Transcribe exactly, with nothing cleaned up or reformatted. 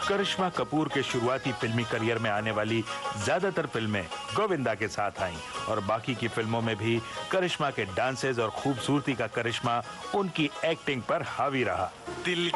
करिश्मा कपूर के शुरुआती फिल्मी करियर में आने वाली ज्यादातर फिल्में गोविंदा के साथ आईं और बाकी की फिल्मों में भी करिश्मा के डांसेस और खूबसूरती का करिश्मा उनकी एक्टिंग पर हावी रहा। दिल